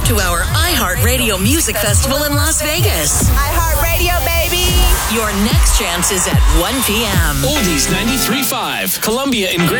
to our iHeartRadio Music Festival in Las Vegas. iHeartRadio, baby. Your next chance is at 1 p.m. Oldies 93.5, Columbia and Great.